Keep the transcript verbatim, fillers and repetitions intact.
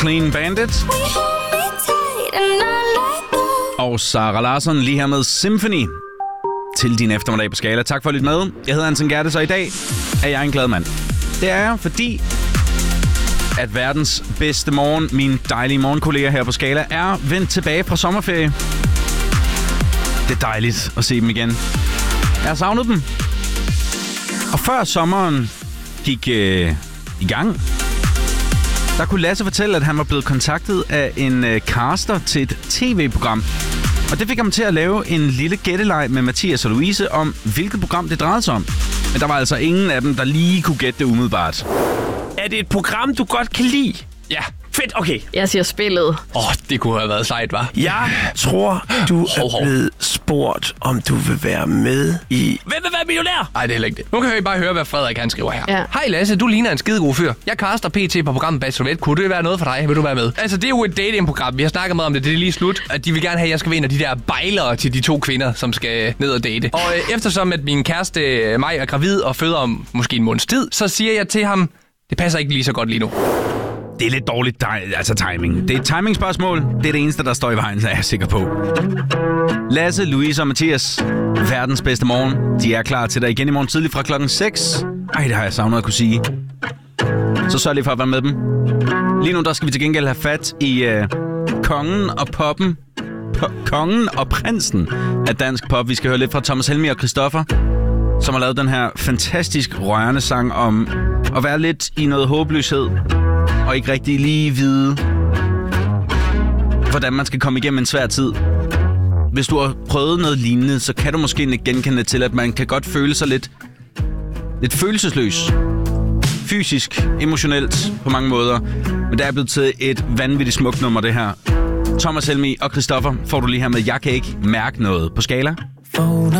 Clean Bandit. Og Sara Larsson lige her med Symphony til din eftermiddag på Skala. Tak for at lytte med. Jeg hedder Hansen Gertes, og i dag er jeg en glad mand. Det er jeg, fordi at verdens bedste morgen, mine dejlige morgenkolleger her på Skala, er vendt tilbage fra sommerferie. Det er dejligt at se dem igen. Jeg har savnet dem. Og før sommeren gik øh, i gang, der kunne Lasse fortælle, at han var blevet kontaktet af en øh, caster til et tv-program. Og det fik ham til at lave en lille gætteleg med Mathias og Louise om, hvilket program det drejede sig om. Men der var altså ingen af dem, der lige kunne gætte det umiddelbart. Er det et program, du godt kan lide? Ja. Fedt, okay. Jeg siger spillet. Åh, oh, det kunne have været sejt, hva'? Jeg tror, du hov, er hov. blevet spurgt, om du vil være med i... Hvem vil være millionær? Nej, det er heller ikke det. Nu kan vi bare høre, hvad Frederik han skriver her. Ja. Hej Lasse, du ligner en skidegod fyr. Jeg caster P T på programmet Bachelorette. Kunne det være noget for dig? Vil du være med? Altså, det er jo et datingprogram. Vi har snakket meget om det. Det er lige slut. At de vil gerne have, at jeg skal være en af de der bejlere til de to kvinder, som skal ned og date. Og øh, eftersom at min kæreste øh, mig er gravid og føder om måske en måneds tid, så siger jeg til ham, det passer ikke lige så godt lige nu. Det er lidt dårligt altså timing. Det er et timingspørgsmål. Det er det eneste, der står i vejen, så er jeg sikker på. Lasse, Louise og Mathias, verdens bedste morgen. De er klar til dig igen i morgen tidlig fra klokken seks. Ej, det har jeg savnet at kunne sige. Så sørg lige for at være med dem. Lige nu, der skal vi til gengæld have fat i uh, kongen og poppen. P- kongen og prinsen af dansk pop. Vi skal høre lidt fra Thomas Helmig og Christoffer, som har lavet den her fantastisk rørende sang om at være lidt i noget håbløshed og ikke rigtig lige vide, hvordan man skal komme igennem en svær tid. Hvis du har prøvet noget lignende, så kan du måske genkende til, at man kan godt føle sig lidt, lidt følelsesløs. Fysisk, emotionelt på mange måder. Men det er blevet til et vanvittigt smukt nummer, det her. Thomas Helmig og Christoffer får du lige her med Jeg kan ikke mærke noget på Skala.